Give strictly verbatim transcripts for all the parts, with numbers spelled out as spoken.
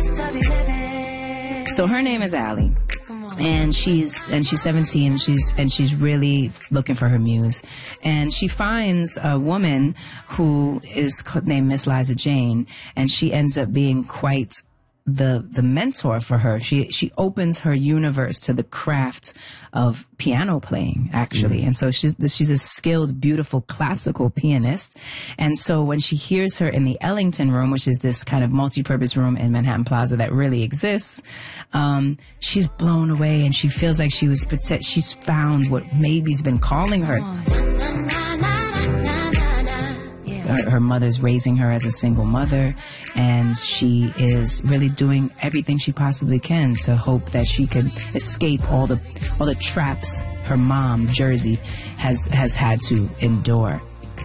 So her name is Allie. And she's and she's seventeen. And she's and she's really looking for her muse, and she finds a woman who is named Miss Liza Jane, and she ends up being quite the the mentor for her. She she opens her universe to the craft of piano playing, actually. Mm. And so she's she's a skilled, beautiful classical pianist. And so when she hears her in the Ellington Room, which is this kind of multi-purpose room in Manhattan Plaza that really exists, um, she's blown away, and she feels like she was she's found what maybe's been calling her. Her, her mother's raising her as a single mother, and she is really doing everything she possibly can to hope that she could escape all the all the traps her mom, Jersey, has has had to endure.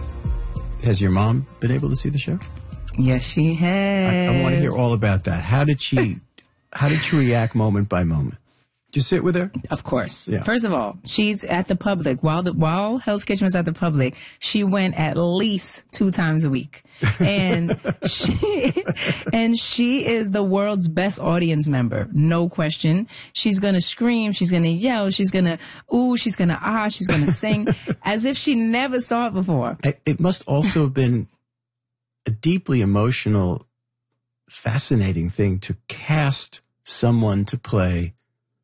Has your mom been able to see the show? Yes, she has. I, I want to hear all about that. How did she how did she react moment by moment? Did you sit with her? Of course. Yeah. First of all, she's at the Public. While the while Hell's Kitchen was at the Public, she went at least two times a week. And she and she is the world's best audience member. No question. She's gonna scream, she's gonna yell, she's gonna ooh, she's gonna ah, she's gonna sing as if she never saw it before. It must also have been a deeply emotional, fascinating thing to cast someone to play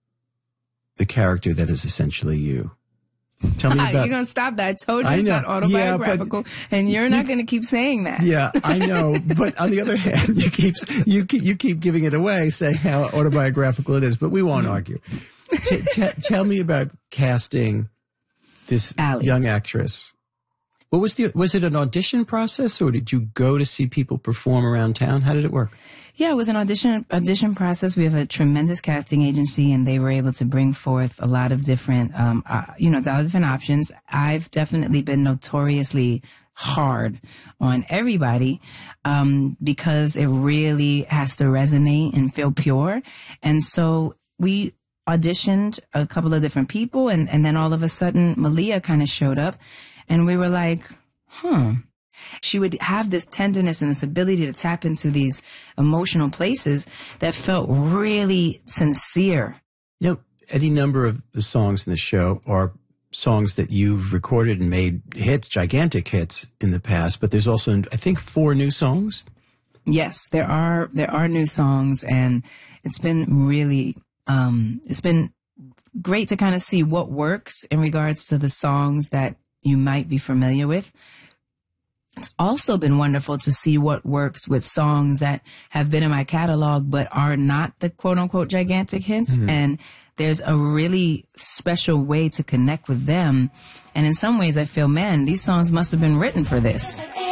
the character that is essentially you. Tell me about... You're going to stop that. I told you it's not autobiographical, yeah, and you're not going to keep saying that. Yeah, I know. But on the other hand, you keep, you keep, you keep giving it away, saying how autobiographical it is, but we won't argue. T- t- tell me about casting this Allie. young actress. What was the, was it an audition process, or did you go to see people perform around town? How did it work? Yeah, it was an audition audition process. We have a tremendous casting agency, and they were able to bring forth a lot of different, um, uh, you know, a lot of different options. I've definitely been notoriously hard on everybody, um, because it really has to resonate and feel pure. And so we auditioned a couple of different people, and, and then all of a sudden, Malia kind of showed up, and we were like, huh. She would have this tenderness and this ability to tap into these emotional places that felt really sincere. You know, any number of the songs in the show are songs that you've recorded and made hits, gigantic hits in the past, but there's also, I think, four new songs. Yes, there are, there are new songs, and it's been really, um, it's been great to kind of see what works in regards to the songs that you might be familiar with. It's also been wonderful to see what works with songs that have been in my catalog but are not the quote-unquote gigantic hits. Mm-hmm. And there's a really special way to connect with them. And in some ways, I feel, man, these songs must have been written for this.